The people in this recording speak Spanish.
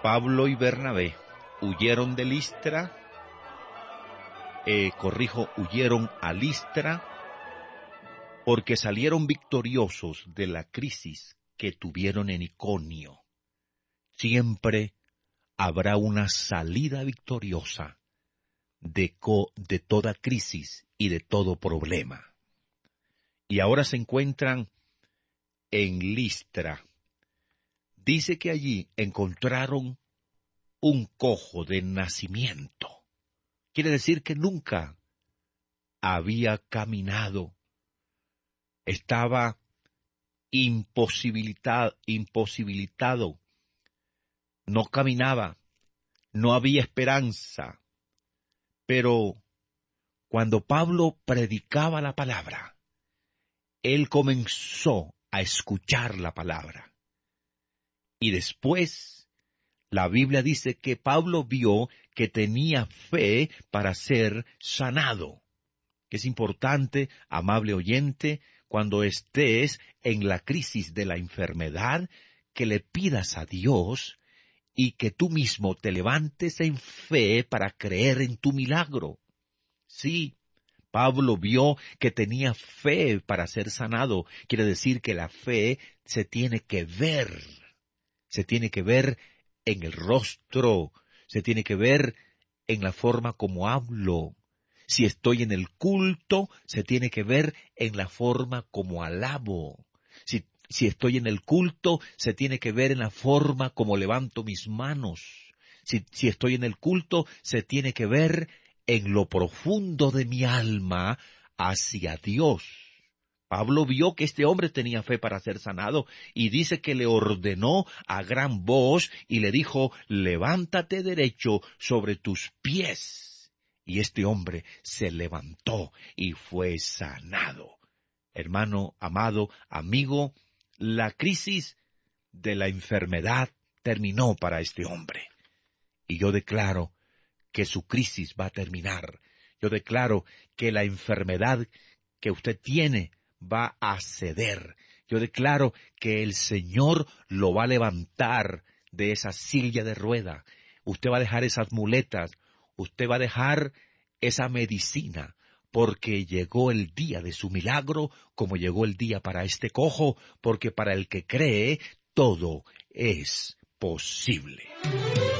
Pablo y Bernabé huyeron de Listra, huyeron a Listra porque salieron victoriosos de la crisis que tuvieron en Iconio. Siempre habrá una salida victoriosa de toda crisis y de todo problema. Y ahora se encuentran en Listra. Dice que allí encontraron un cojo de nacimiento. Quiere decir que nunca había caminado. Estaba imposibilitado. No caminaba. No había esperanza. Pero cuando Pablo predicaba la palabra, él comenzó a escuchar la palabra. Y después, la Biblia dice que Pablo vio que tenía fe para ser sanado. Es importante, amable oyente, cuando estés en la crisis de la enfermedad, que le pidas a Dios y que tú mismo te levantes en fe para creer en tu milagro. Sí, Pablo vio que tenía fe para ser sanado. Quiere decir que la fe se tiene que ver en el rostro, se tiene que ver en la forma como hablo. Si estoy en el culto, se tiene que ver en la forma como alabo. Si estoy en el culto, se tiene que ver en la forma como levanto mis manos. Si estoy en el culto, se tiene que ver en lo profundo de mi alma hacia Dios. Pablo vio que este hombre tenía fe para ser sanado y dice que le ordenó a gran voz y le dijo: levántate derecho sobre tus pies. Y este hombre se levantó y fue sanado. Hermano, amado, amigo, la crisis de la enfermedad terminó para este hombre. Y yo declaro que su crisis va a terminar. Yo declaro que la enfermedad que usted tiene va a ceder. Yo declaro que el Señor lo va a levantar de esa silla de rueda. Usted va a dejar esas muletas. Usted va a dejar esa medicina, porque llegó el día de su milagro, como llegó el día para este cojo, porque para el que cree, todo es posible.